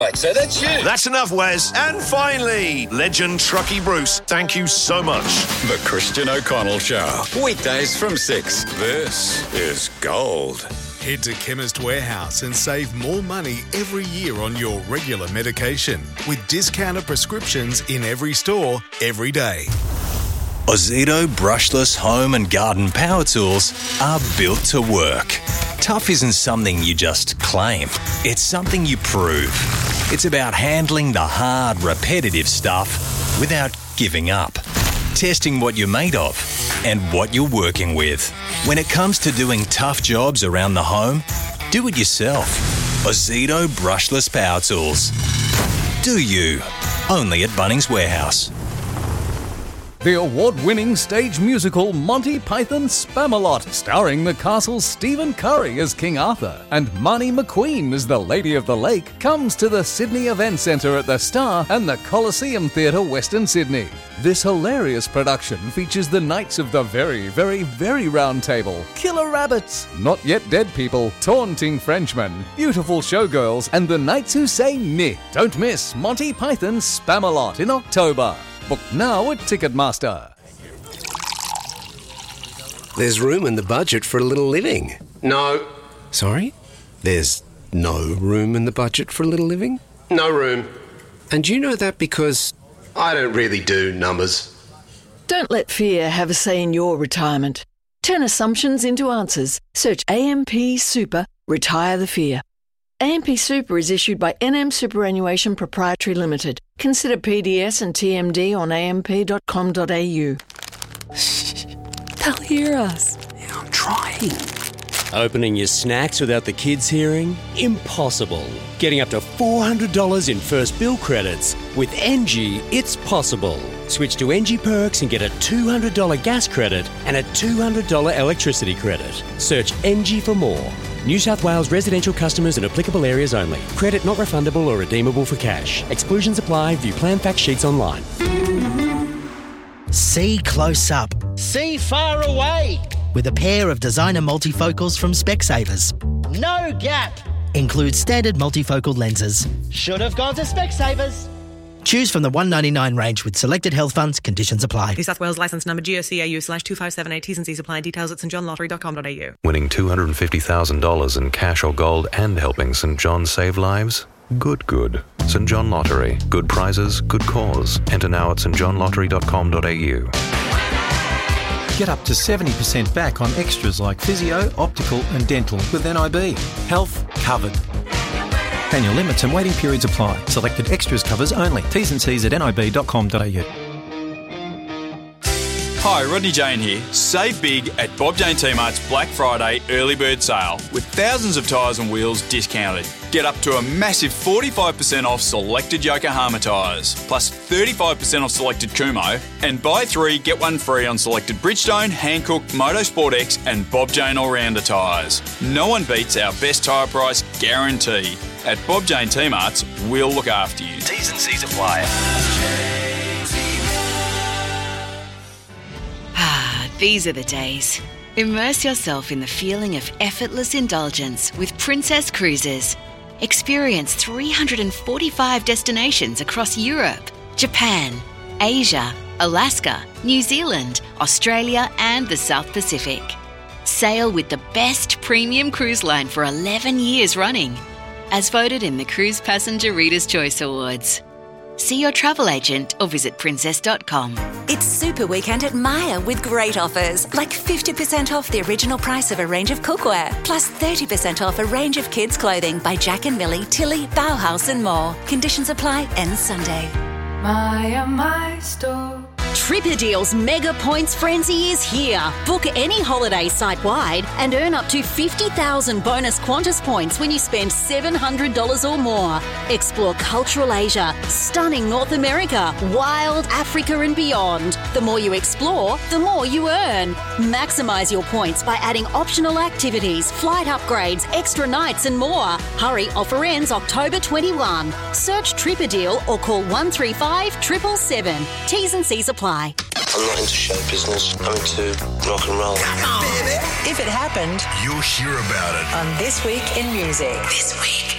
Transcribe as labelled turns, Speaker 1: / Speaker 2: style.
Speaker 1: Right, so that's you.
Speaker 2: That's enough, Wes. And finally, legend Truckee Bruce, thank you so much.
Speaker 3: The Christian O'Connell Show. Weekdays from 6. This is gold.
Speaker 4: Head to Chemist Warehouse and save more money every year on your regular medication with discounted prescriptions in every store, every day.
Speaker 5: Ozito brushless home and garden power tools are built to work. Tough isn't something you just claim. It's something you prove. It's about handling the hard, repetitive stuff without giving up. Testing what you're made of and what you're working with. When it comes to doing tough jobs around the home, do it yourself. Ozito brushless power tools. Do you? Only at Bunnings Warehouse.
Speaker 6: The award-winning stage musical Monty Python Spamalot, starring the castle's Stephen Curry as King Arthur and Marnie McQueen as the Lady of the Lake, comes to the Sydney Event Centre at the Star and the Coliseum Theatre, Western Sydney. This hilarious production features the Knights of the Very, Very, Very Round Table, Killer Rabbits, Not Yet Dead People, Taunting Frenchmen, Beautiful Showgirls, and the Knights Who Say Meh. Don't miss Monty Python Spamalot in October. Book now at Ticketmaster.
Speaker 7: There's room in the budget for a little living.
Speaker 1: No.
Speaker 7: Sorry? There's no room in the budget for a little living?
Speaker 1: No room.
Speaker 7: And you know that because
Speaker 1: I don't really do numbers.
Speaker 8: Don't let fear have a say in your retirement. Turn assumptions into answers. Search AMP Super, Retire the Fear. AMP Super is issued by NM Superannuation Proprietary Limited. Consider PDS and TMD on amp.com.au. Shh, they'll hear us.
Speaker 1: Yeah, I'm trying.
Speaker 9: Opening your snacks without the kids hearing? Impossible. Getting up to $400 in first bill credits. With NG, it's possible. Switch to NG Perks and get a $200 gas credit and a $200 electricity credit. Search NG for more. New South Wales residential customers in applicable areas only. Credit not refundable or redeemable for cash. Exclusions apply. View plan fact sheets online.
Speaker 10: See close up.
Speaker 11: See far away.
Speaker 10: With a pair of designer multifocals from Specsavers.
Speaker 11: No gap.
Speaker 10: Includes standard multifocal lenses.
Speaker 11: Should have gone to Specsavers.
Speaker 10: Choose from the $199 range with selected health funds. Conditions apply.
Speaker 12: New South Wales licence number GOCAU/2578. T's and C's apply. Details at stjohnlottery.com.au.
Speaker 13: Winning $250,000 in cash or gold and helping St John save lives? Good. St John Lottery. Good prizes, good cause. Enter now at stjohnlottery.com.au.
Speaker 14: Get up to 70% back on extras like physio, optical and dental with NIB. Health covered. Annual limits and waiting periods apply. Selected extras covers only. T's and C's at nib.com.au.
Speaker 15: Hi, Rodney Jane here. Save big at Bob Jane T-Mart's Black Friday early bird sale with thousands of tyres and wheels discounted. Get up to a massive 45% off selected Yokohama tyres, plus 35% off selected Kumho, and buy 3, get 1 free on selected Bridgestone, Hankook, Motorsport X and Bob Jane All-Rounder tyres. No one beats our best tyre price guarantee. At Bob Jane T-Mart's, we'll look after you.
Speaker 5: T's and C's apply.
Speaker 16: These are the days. Immerse yourself in the feeling of effortless indulgence with Princess Cruises. Experience 345 destinations across Europe, Japan, Asia, Alaska, New Zealand, Australia and the South Pacific. Sail with the best premium cruise line for 11 years running, as voted in the Cruise Passenger Reader's Choice Awards. See your travel agent or visit princess.com.
Speaker 17: It's Super Weekend at Myer with great offers, like 50% off the original price of a range of cookware, plus 30% off a range of kids' clothing by Jack and Millie, Tilly, Bauhaus and more. Conditions apply. Ends Sunday.
Speaker 18: Myer, my store.
Speaker 19: Tripper Deals Mega Points Frenzy is here. Book any holiday site-wide and earn up to 50,000 bonus Qantas points when you spend $700 or more. Explore cultural Asia, stunning North America, wild Africa and beyond. The more you explore, the more you earn. Maximise your points by adding optional activities, flight upgrades, extra nights and more. Hurry, offer ends October 21. Search Tripper Deal or call 135 777. T's and C's apply.
Speaker 20: I'm not into show business. I'm into rock and roll.
Speaker 3: Come on, baby.
Speaker 2: If it happened,
Speaker 3: you'll hear about it
Speaker 2: on This Week in Music.
Speaker 3: This Week